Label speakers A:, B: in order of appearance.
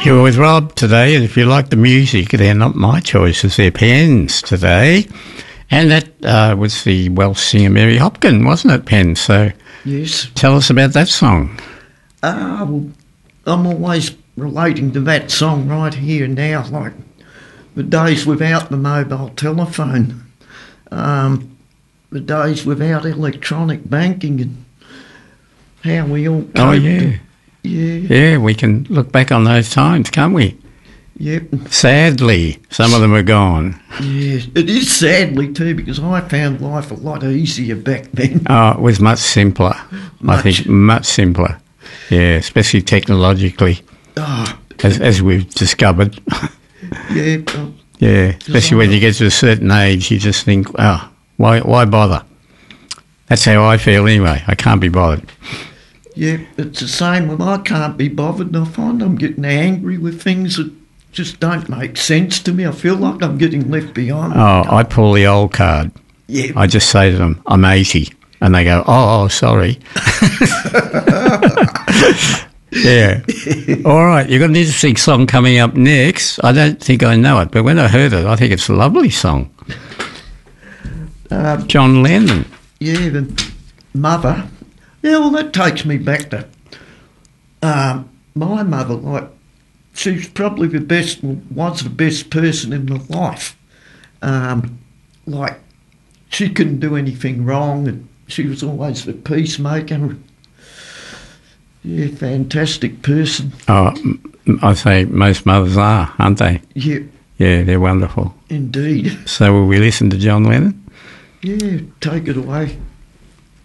A: You're with Rob today, and if you like the music, they're not my choices, they're Penn's today. And that was the Welsh singer Mary Hopkin, wasn't it, Penn? So
B: yes.
A: Tell us about that song.
B: Well, I'm always relating to that song right here and now, like the days without the mobile telephone, the days without electronic banking, and how we all coped.
A: Oh, yeah. Yeah, we can look back on those times, can't we?
B: Yep.
A: Sadly, some of them are gone.
B: Yes, it is sadly too, because I found life a lot easier back then.
A: Oh, it was much simpler. I think much simpler. Yeah, especially technologically, as we've discovered.
B: Yeah.
A: Yeah, especially when you get to a certain age, you just think, why bother? That's how I feel anyway. I can't be bothered.
B: Yeah, it's the same when I can't be bothered, and I find I'm getting angry with things that just don't make sense to me. I feel like I'm getting left behind.
A: Oh, I pull the old card.
B: Yeah.
A: I just say to them, I'm 80. And they go, oh sorry. Yeah. All right, you've got an interesting song coming up next. I don't think I know it, but when I heard it, I think it's a lovely song. John Lennon.
B: Yeah, the mother. Yeah, well, that takes me back to my mother. Like, she's probably was the best person in my life. Like, she couldn't do anything wrong, and she was always the peacemaker. Yeah, fantastic person.
A: Oh, I say most mothers are, aren't they?
B: Yeah.
A: Yeah, they're wonderful.
B: Indeed.
A: So will we listen to John Lennon?
B: Yeah, take it away.